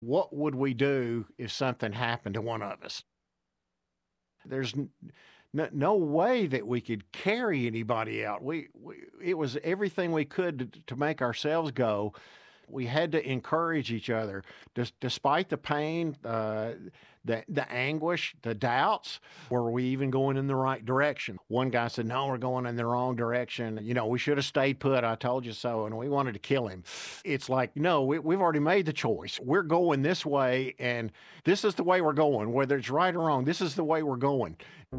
What would we do if something happened to one of us? There's no way that we could carry anybody out. It was everything we could to make ourselves go. We had to encourage each other, despite the pain, the anguish, the doubts. Were we even going in the right direction? One guy said, "No, we're going in the wrong direction. We should have stayed put. I told you so." And we wanted to kill him. It's like, no, we've already made the choice. We're going this way, and this is the way we're going. Whether it's right or wrong, this is the way we're going.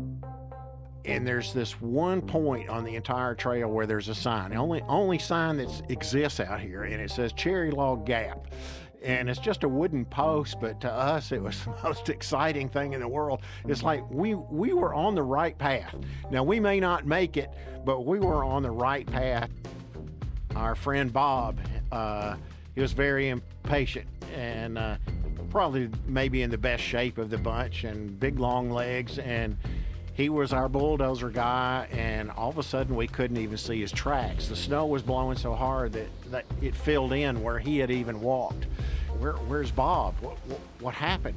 And there's this one point on the entire trail where there's a sign, the only sign that exists out here, and it says Cherry Log Gap. And it's just a wooden post, but to us, it was the most exciting thing in the world. It's like we were on the right path. Now, we may not make it, but we were on the right path. Our friend Bob, he was very impatient and probably maybe in the best shape of the bunch and big, long legs, and he was our bulldozer guy, and all of a sudden we couldn't even see his tracks. The snow was blowing so hard that it filled in where he had even walked. Where's Bob? What happened?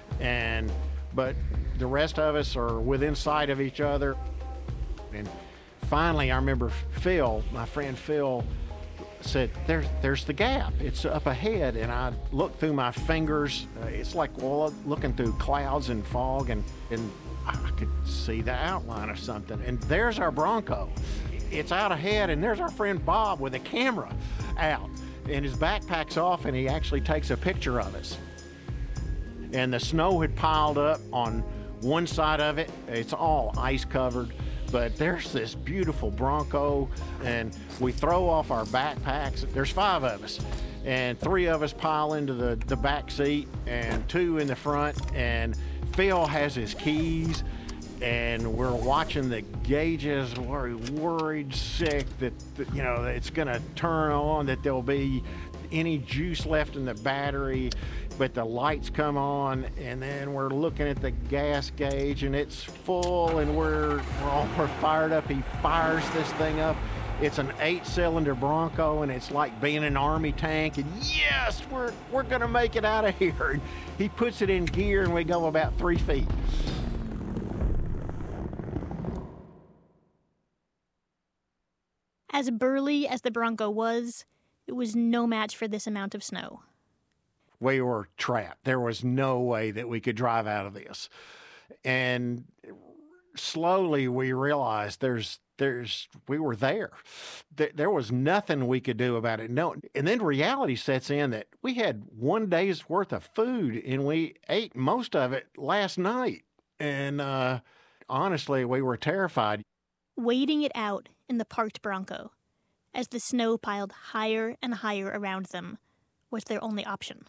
But the rest of us are within sight of each other. And finally, I remember Phil, my friend Phil, said, there's the gap. It's up ahead. And I looked through my fingers. It's like looking through clouds and fog, and I could see the outline of something. And there's our Bronco. It's out ahead, and there's our friend Bob with a camera out. And his backpack's off, and he actually takes a picture of us. And the snow had piled up on one side of it. It's all ice covered, but there's this beautiful Bronco, and we throw off our backpacks. There's 5 of us, and 3 of us pile into the back seat and 2 in the front, and Phil has his keys, and we're watching the gauges. We're worried sick that it's going to turn on, that there'll be any juice left in the battery. But the lights come on, and then we're looking at the gas gauge, and it's full, and we're fired up. He fires this thing up. It's an 8-cylinder Bronco, and it's like being an army tank. And yes, we're going to make it out of here. And he puts it in gear, and we go about 3 feet. As burly as the Bronco was, it was no match for this amount of snow. We were trapped. There was no way that we could drive out of this. And slowly we realized we were there. There was nothing we could do about it. No. And then reality sets in that we had 1 day's worth of food, and we ate most of it last night. And honestly, we were terrified. Waiting it out in the parked Bronco, as the snow piled higher and higher around them, was their only option.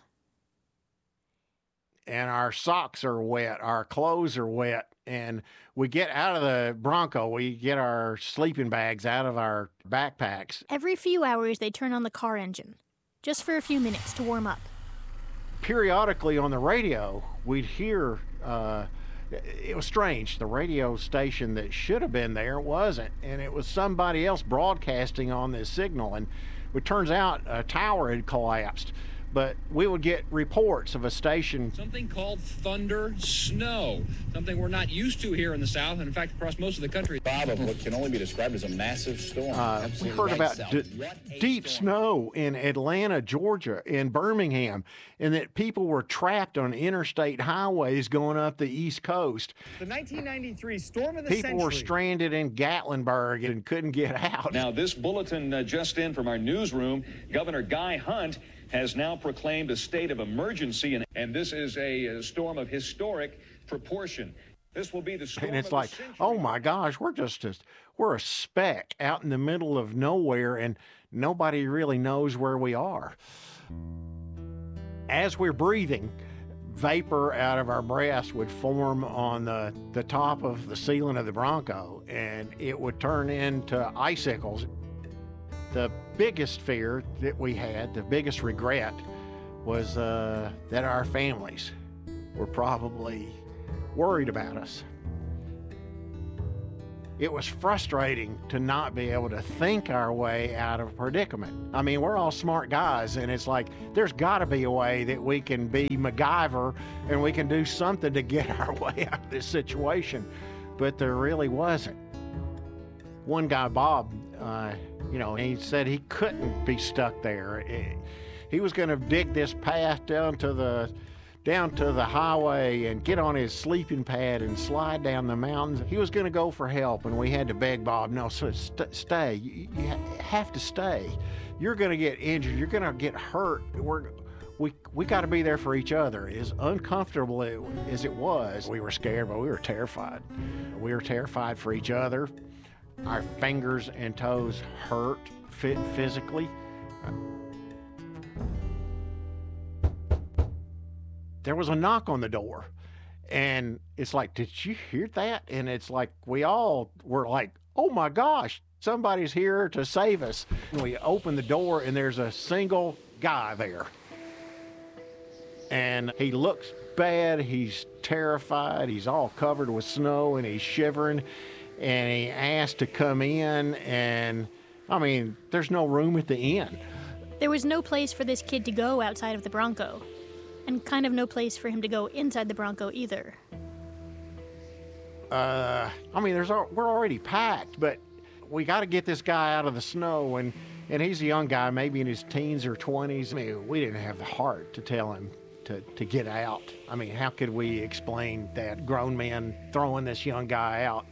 And our socks are wet, our clothes are wet, and we get out of the Bronco, we get our sleeping bags out of our backpacks. Every few hours, they turn on the car engine, just for a few minutes to warm up. Periodically on the radio, we'd hear, it was strange, the radio station that should have been there wasn't, and it was somebody else broadcasting on this signal, and it turns out a tower had collapsed. But we would get reports of a station. Something called thunder snow, something we're not used to here in the South, and in fact across most of the country. Bob, of what can only be described as a massive storm. We heard about deep snow in Atlanta, Georgia, in Birmingham, and that people were trapped on interstate highways going up the East Coast. The 1993 storm of the century. People were stranded in Gatlinburg and couldn't get out. Now, this bulletin just in from our newsroom, Governor Guy Hunt has now proclaimed a state of emergency, and this is a storm of historic proportion. This will be the storm. And it's of like, the century. oh my gosh, we're a speck out in the middle of nowhere, and nobody really knows where we are. As we're breathing, vapor out of our breaths would form on the top of the ceiling of the Bronco, and it would turn into icicles. The biggest fear that we had, the biggest regret, was that our families were probably worried about us. it was frustrating to not be able to think our way out of a predicament. I mean, we're all smart guys, and it's like, there's got to be a way that we can be MacGyver and we can do something to get our way out of this situation. But there really wasn't. One guy, Bob, he said he couldn't be stuck there. He was going to dig this path down to the highway and get on his sleeping pad and slide down the mountains. He was going to go for help, and we had to beg Bob, no, stay. You have to stay. You're going to get injured. You're going to get hurt. We got to be there for each other. As uncomfortable as it was, we were scared, but we were terrified. We were terrified for each other. Our fingers and toes hurt physically. There was a knock on the door, and it's like, did you hear that? And it's like, we all were like, oh my gosh, somebody's here to save us. And we open the door, and there's a single guy there. And he looks bad, he's terrified, he's all covered with snow, and he's shivering, and he asked to come in, and I mean, there's no room at the inn. There was no place for this kid to go outside of the Bronco, and kind of no place for him to go inside the Bronco either. We're already packed, but we got to get this guy out of the snow, and he's a young guy, maybe in his teens or 20s. I mean, we didn't have the heart to tell him to get out. I mean, how could we explain that grown men throwing this young guy out?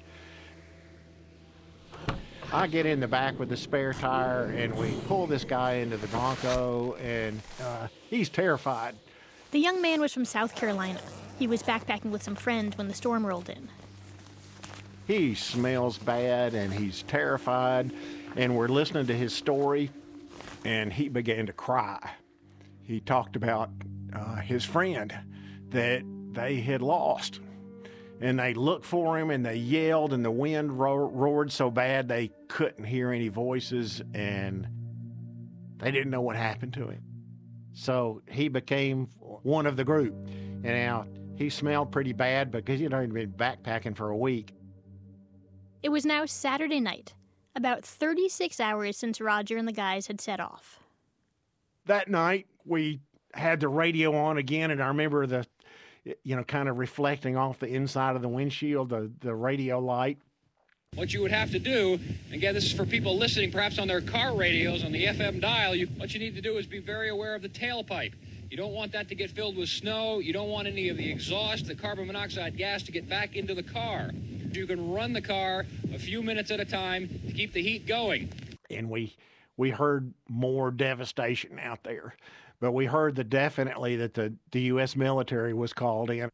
I get in the back with the spare tire, and we pull this guy into the Bronco, and he's terrified. The young man was from South Carolina. He was backpacking with some friends when the storm rolled in. He smells bad, and he's terrified, and we're listening to his story, and he began to cry. He talked about his friend that they had lost, and they looked for him, and they yelled, and the wind roared so bad they couldn't hear any voices, and they didn't know what happened to him. So he became one of the group. And now he smelled pretty bad because he'd already been backpacking for a week. It was now Saturday night, about 36 hours since Roger and the guys had set off. That night, we had the radio on again, and I remember kind of reflecting off the inside of the windshield, the radio light. What you would have to do, again, this is for people listening perhaps on their car radios, on the FM dial, what you need to do is be very aware of the tailpipe. You don't want that to get filled with snow. You don't want any of the exhaust, the carbon monoxide gas to get back into the car. You can run the car a few minutes at a time to keep the heat going. And we heard more devastation out there, but we heard definitely that the U.S. military was called in.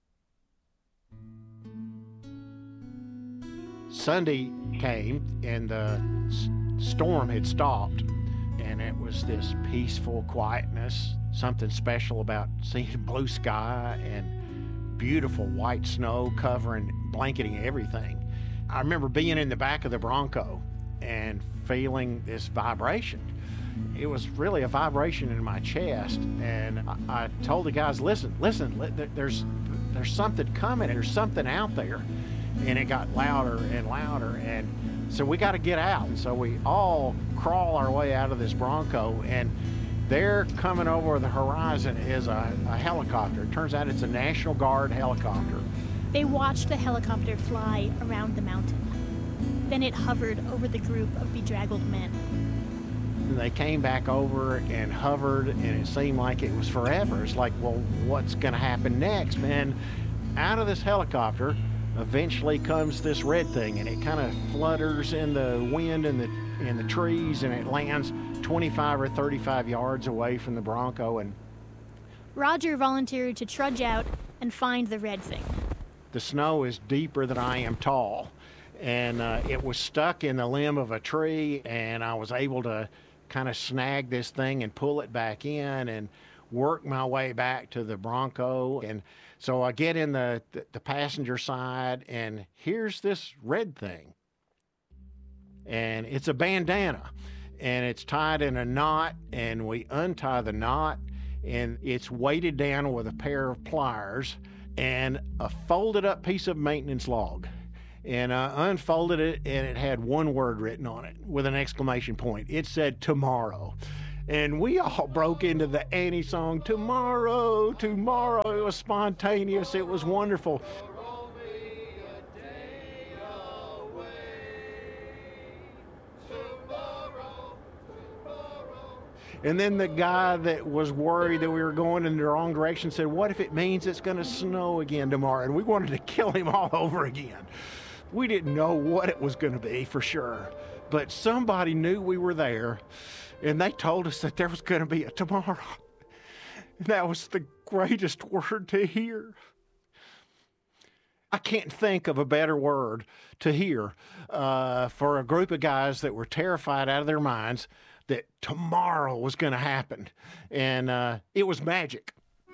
Sunday came, and the storm had stopped, and it was this peaceful quietness, something special about seeing blue sky and beautiful white snow blanketing everything. I remember being in the back of the Bronco and feeling this vibration. It was really a vibration in my chest, and I told the guys, listen, there's something coming, there's something out there. And it got louder and louder, and so we got to get out. And so we all crawl our way out of this Bronco, and there coming over the horizon is a helicopter. It turns out it's a National Guard helicopter. They watched the helicopter fly around the mountain. Then it hovered over the group of bedraggled men. And they came back over and hovered, and it seemed like it was forever. It's like, well, what's going to happen next? And out of this helicopter eventually comes this red thing, and it kind of flutters in the wind and the trees, and it lands 25 or 35 yards away from the Bronco. And Roger volunteered to trudge out and find the red thing. The snow is deeper than I am tall, and it was stuck in the limb of a tree, and I was able to kind of snag this thing and pull it back in and work my way back to the Bronco. And so I get in the passenger side, and here's this red thing. And it's a bandana, and it's tied in a knot, and we untie the knot, and it's weighted down with a pair of pliers and a folded up piece of maintenance log. and I unfolded it, and it had one word written on it with an exclamation point. It said tomorrow. And we all broke into the Annie song, tomorrow, tomorrow. It was spontaneous. It was wonderful. And then the guy that was worried that we were going in the wrong direction said, what if it means it's going to snow again tomorrow? And we wanted to kill him all over again. We didn't know what it was going to be for sure, but somebody knew we were there, and they told us that there was going to be a tomorrow. And that was the greatest word to hear. I can't think of a better word to hear for a group of guys that were terrified out of their minds that tomorrow was going to happen. And it was magic.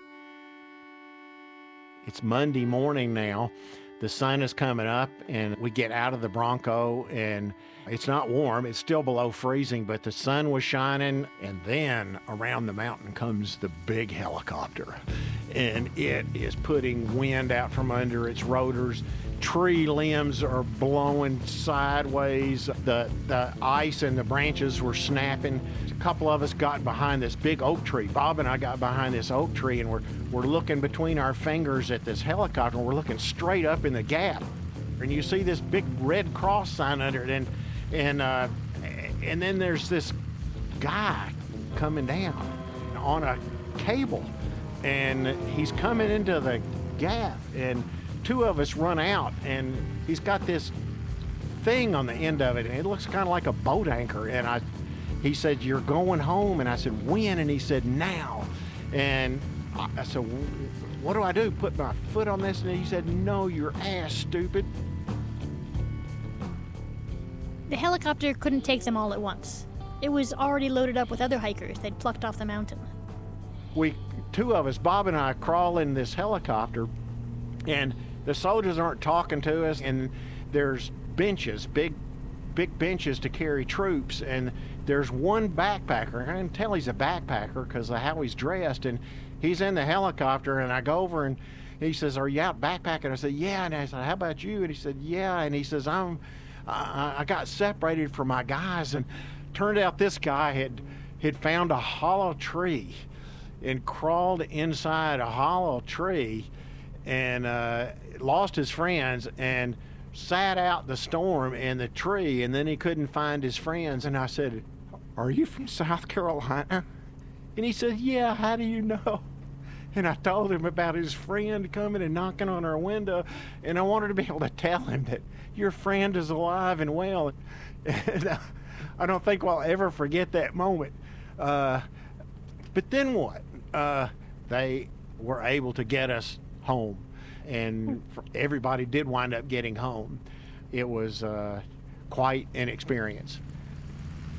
It's Monday morning now. The sun is coming up, and we get out of the Bronco, and it's not warm. It's still below freezing, but the sun was shining, and then around the mountain comes the big helicopter, and it is putting wind out from under its rotors. Tree limbs are blowing sideways. The ice and the branches were snapping. A couple of us got behind this big oak tree. Bob and I got behind this oak tree, and we're looking between our fingers at this helicopter, and we're looking straight up in the gap. And you see this big red cross sign under it, and then there's this guy coming down on a cable, and he's coming into the gap, and two of us run out, and he's got this thing on the end of it, and it looks kind of like a boat anchor. And he said, you're going home? And I said, when? And he said, now. And I said, what do I do? Put my foot on this? And he said, no, your ass, stupid. The helicopter couldn't take them all at once. It was already loaded up with other hikers they'd plucked off the mountain. Two of us, Bob and I, crawl in this helicopter, and the soldiers aren't talking to us, and there's benches, big benches to carry troops, and there's one backpacker. I can tell he's a backpacker because of how he's dressed, and he's in the helicopter, and I go over, and he says, are you out backpacking? I said, yeah. And I said, how about you? And he said, yeah. And he says, I got separated from my guys, and turned out this guy had found a hollow tree and crawled inside a hollow tree and lost his friends and sat out the storm in the tree, and then he couldn't find his friends. And I said, are you from South Carolina? And he said, yeah, how do you know? And I told him about his friend coming and knocking on our window, and I wanted to be able to tell him that your friend is alive and well. And I don't think we'll ever forget that moment. But then what? They were able to get us home, and everybody did wind up getting home. It was quite an experience.